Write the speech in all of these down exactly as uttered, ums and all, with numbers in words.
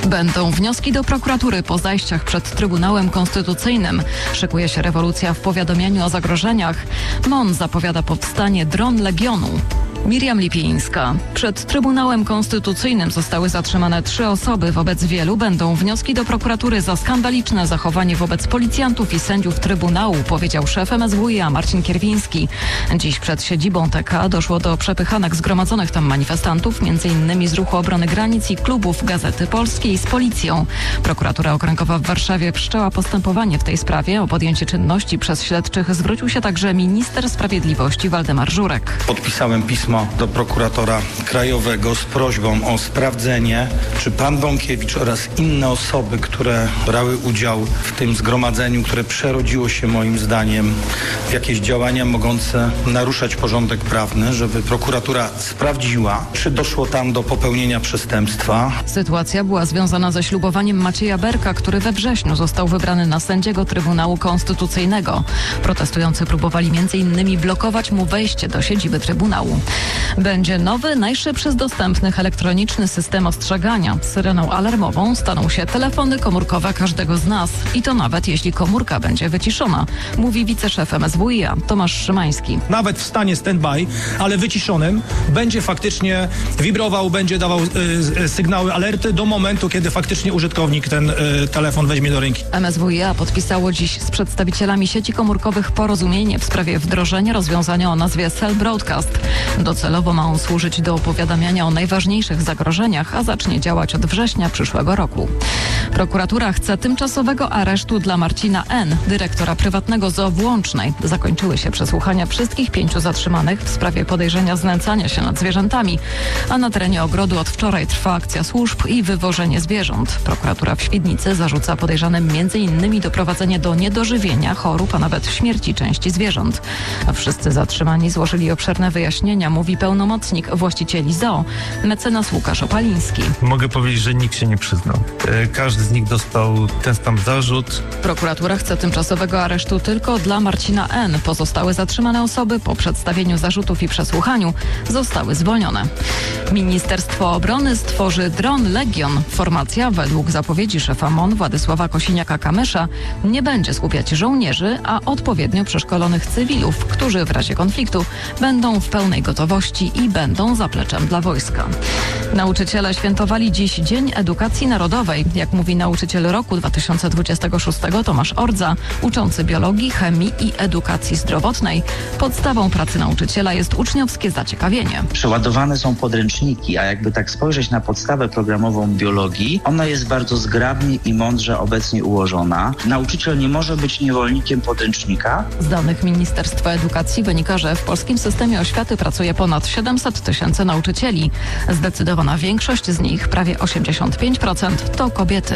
Będą wnioski do prokuratury po zajściach przed Trybunałem Konstytucyjnym. Szykuje się rewolucja w powiadomieniu o zagrożeniach. M O N zapowiada powstanie dron Legionu. Miriam Lipińska. Przed Trybunałem Konstytucyjnym zostały zatrzymane trzy osoby. Wobec wielu będą wnioski do prokuratury za skandaliczne zachowanie wobec policjantów i sędziów Trybunału, powiedział szef M S W i A Marcin Kierwiński. Dziś przed siedzibą T K doszło do przepychanek zgromadzonych tam manifestantów, między innymi z Ruchu Obrony Granic i klubów Gazety Polskiej z policją. Prokuratura Okręgowa w Warszawie wszczęła postępowanie w tej sprawie. O podjęcie czynności przez śledczych zwrócił się także minister sprawiedliwości Waldemar Żurek. Podpisałem pismo do prokuratora krajowego z prośbą o sprawdzenie, czy pan Bąkiewicz oraz inne osoby, które brały udział w tym zgromadzeniu, które przerodziło się moim zdaniem w jakieś działania mogące naruszać porządek prawny, żeby prokuratura sprawdziła, czy doszło tam do popełnienia przestępstwa. Sytuacja była związana ze ślubowaniem Macieja Berka, który we wrześniu został wybrany na sędziego Trybunału Konstytucyjnego. Protestujący próbowali między innymi blokować mu wejście do siedziby Trybunału. Będzie nowy, najszybszy z dostępnych elektroniczny system ostrzegania. Syreną alarmową staną się telefony komórkowe każdego z nas. I to nawet jeśli komórka będzie wyciszona, mówi wiceszef M S W i A Tomasz Szymański. Nawet w stanie stand-by, ale wyciszonym, będzie faktycznie wibrował, będzie dawał y, sygnały, alerty do momentu, kiedy faktycznie użytkownik ten y, telefon weźmie do ręki. M S W i A podpisało dziś z przedstawicielami sieci komórkowych porozumienie w sprawie wdrożenia rozwiązania o nazwie Cell Broadcast. Docelowo ma on służyć do opowiadamiania o najważniejszych zagrożeniach, a zacznie działać od września przyszłego roku. Prokuratura chce tymczasowego aresztu dla Marcina N., dyrektora prywatnego zoo w Łącznej. Zakończyły się przesłuchania wszystkich pięciu zatrzymanych w sprawie podejrzenia znęcania się nad zwierzętami, a na terenie ogrodu od wczoraj trwa akcja służb i wywożenie zwierząt. Prokuratura w Świdnicy zarzuca podejrzanym między innymi doprowadzenie do niedożywienia, chorób, a nawet śmierci części zwierząt. A wszyscy zatrzymani złożyli obszerne wyjaśnienia, mówi pełnomocnik właścicieli zoo, mecenas Łukasz Opaliński. Mogę powiedzieć, że nikt się nie przyznał. Każdy z nich dostał ten sam zarzut. Prokuratura chce tymczasowego aresztu tylko dla Marcina N. Pozostałe zatrzymane osoby po przedstawieniu zarzutów i przesłuchaniu zostały zwolnione. Ministerstwo Obrony stworzy dron Legion. Formacja, według zapowiedzi szefa M O N Władysława Kosiniaka-Kamysza, nie będzie skupiać żołnierzy, a odpowiednio przeszkolonych cywilów, którzy w razie konfliktu będą w pełnej gotowości i będą zapleczem dla wojska. Nauczyciele świętowali dziś Dzień Edukacji Narodowej. Jak mówi nauczyciel roku dwa tysiące dwudziestego szóstego Tomasz Ordza, uczący biologii, chemii i edukacji zdrowotnej, podstawą pracy nauczyciela jest uczniowskie zaciekawienie. Przeładowane są podręczniki, a jakby tak spojrzeć na podstawę programową biologii, ona jest bardzo zgrabnie i mądrze obecnie ułożona. Nauczyciel nie może być niewolnikiem podręcznika. Z danych Ministerstwa Edukacji wynika, że w polskim systemie oświaty pracuje ponad siedemset tysięcy nauczycieli. Zdecydowana większość z nich, prawie osiemdziesiąt pięć procent, to kobiety.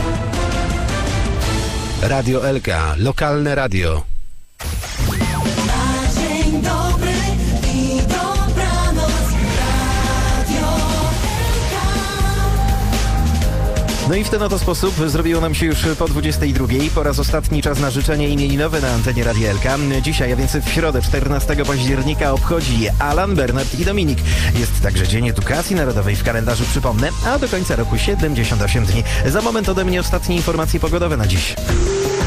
Radio Elka, lokalne radio. Dzień dobry i dobranoc, Radio Elka. No i w ten oto sposób zrobiło nam się już po dwudziestej drugiej. Po raz ostatni czas na życzenie imieninowe na antenie Radia Elka. Dzisiaj, a więc w środę czternastego października obchodzi je Alan, Bernard i Dominik. Jest także Dzień Edukacji Narodowej w kalendarzu, przypomnę, a do końca roku siedemdziesiąt osiem dni. Za moment ode mnie ostatnie informacje pogodowe na dziś.